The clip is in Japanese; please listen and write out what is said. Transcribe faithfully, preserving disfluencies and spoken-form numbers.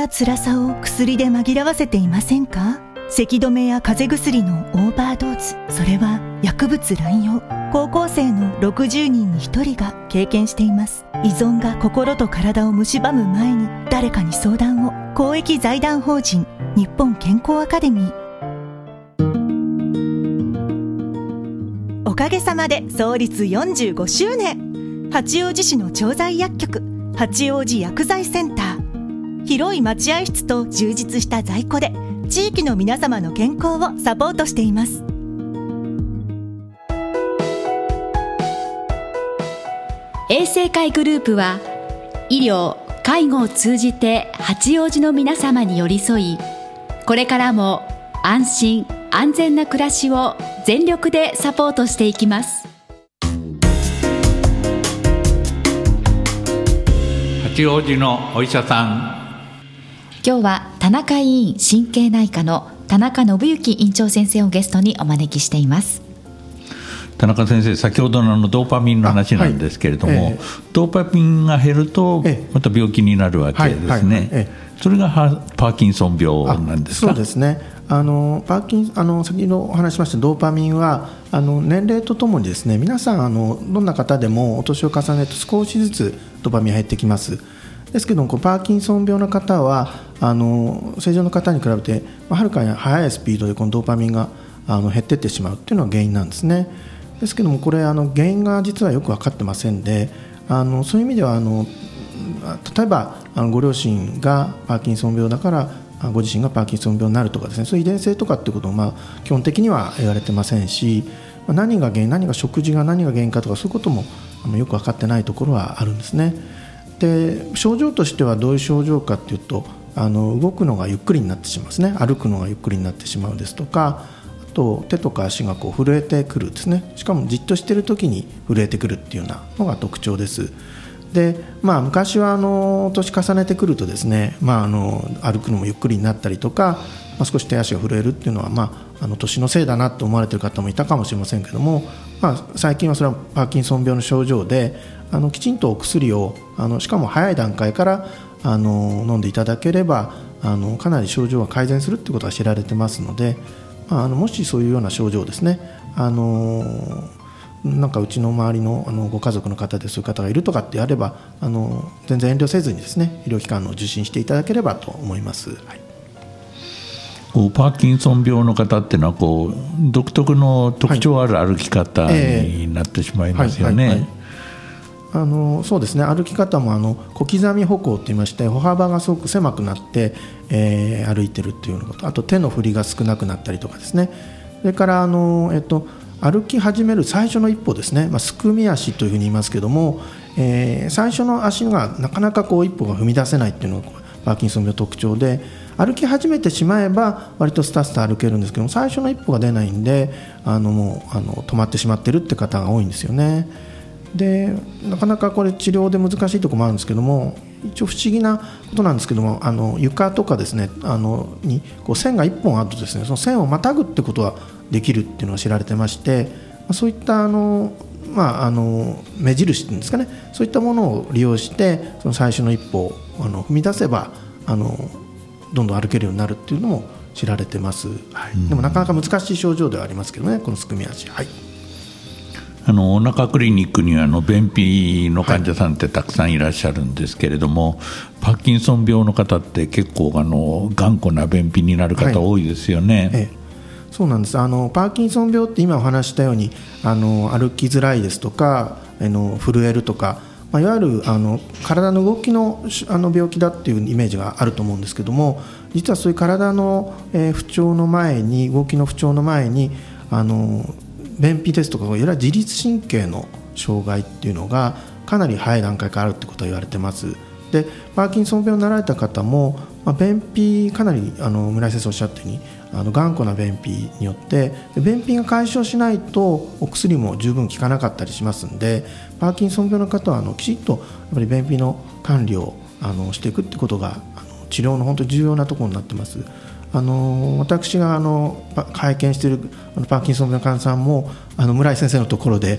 や辛さを薬で紛らわせていませんか？咳止めや風邪薬のオーバードーズ、それは薬物乱用。高校生のろくじゅうにんにひとりが経験しています。依存が心と体を蝕む前に誰かに相談を。公益財団法人日本健康アカデミー。おかげさまで創立よんじゅうごしゅうねん。八王子市の調剤薬局、八王子薬剤センター。広い待合室と充実した在庫で地域の皆様の健康をサポートしています。 衛生会グループは医療・介護を通じて八王子の皆様に寄り添い、これからも安心安全な暮らしを全力でサポートしていきます。 八王子のお医者さん。 今日は田中医院神経内科の田中信之院長先生をゲストにお招きしています。 田中先生、先ほどのあのドーパミンの話なんですけれども、はいええ、ドーパミンが減るとまた病気になるわけですね。それがパーキンソン病なんですか？ そうですね。あのパーキンあの先ほどお話しましたドーパミンはあの年齢とともにですね、皆さんあのどんな方でもお年を重ねると少しずつドーパミンが減ってきます。ですけどもこうパーキンソン病の方はあの正常の方に比べて、まあ、はるかに速いスピードでこのドーパミンがあの減っていってしまうというのが原因なんですね。ですけどもこれあの原因が実はよく分かってませんで、あのそういう意味ではあの例えばあのご両親がパーキンソン病だからご自身がパーキンソン病になるとかですね、そういう遺伝性とかっていうことも、まあ、基本的には言われてませんし、まあ、何が原因、何が食事が何が原因かとかそういうこともあのよく分かってないところはあるんですね。で症状としてはどういう症状かというと、あの動くのがゆっくりになってしまうんですね。歩くのがゆっくりになってしまうですとか、あと手とか足がこう震えてくるですね。しかもじっとしている時に震えてくるっていうようなのが特徴です。でまあ、昔はあの年重ねてくるとですね、まあ、あの歩くのもゆっくりになったりとか、まあ、少し手足が震えるっていうのは、まあ、あの年のせいだなと思われている方もいたかもしれませんけども、まあ、最近はそれはパーキンソン病の症状で、あのきちんとお薬をあのしかも早い段階からあの飲んでいただければあのかなり症状が改善するということが知られてますので、まあ、あのもしそういうような症状ですね、あのなんかうちの周り の, あのご家族の方でそういう方がいるとかってあれば、あの全然遠慮せずにですね医療機関の受診していただければと思います。はい、 こうパーキンソン病の方っていうのはこう独特の特徴ある歩き方になってしまいますよね。 あのそうですね、歩き方もあの小刻み歩行といいまして、歩幅がすごく狭くなって、えー、歩いてるっていうようなこと、あと手の振りが少なくなったりとかですね。それからあの、えっと歩き始める最初の一歩ですね、まあ、すくみ足というふうに言いますけども、えー、最初の足がなかなかこう一歩が踏み出せないっていうのがパーキンソン病の特徴で、歩き始めてしまえば割とスタスタ歩けるんですけども、最初の一歩が出ないんで、あのもうあの止まってしまってるって方が多いんですよね。でなかなかこれ治療で難しいところもあるんですけども、一応不思議なことなんですけども、あの床とかですね、あのにこう線がいっぽんあるとですね、その線をまたぐってことはできるっていうのが知られてまして、そういったあの、まあ、あの目印っていうんですかね、そういったものを利用してその最初の一歩をあの踏み出せばあのどんどん歩けるようになるっていうのも知られてます。はい、でもなかなか難しい症状ではありますけどね、このすくみ足。はい、 あのお腹クリニックにはあの便秘の患者さんってたくさんいらっしゃるんですけれども、はい、パーキンソン病の方って結構あの頑固な便秘になる方多いですよね。はい、ええ、そうなんです。あのパーキンソン病って今お話したようにあの歩きづらいですとかあの震えるとか、まあ、いわゆるあの体の動き の, あの病気だっていうイメージがあると思うんですけども、実はそういう体の、えー、不調の前に動きの不調の前にあの便秘ですとかいわゆる自律神経の障害っていうのがかなり早い段階からあるってことが言われてます。でパーキンソン病になられた方も、まあ、便秘かなりあの村井先生おっしゃったようにあの頑固な便秘によって便秘が解消しないとお薬も十分効かなかったりしますので、パーキンソン病の方はあのきちっとやっぱり便秘の管理をあのしていくってことがあの治療の本当に重要なところになってます。あの私があの拝見しているあのパーキンソン病の患者さんもあの村井先生のところで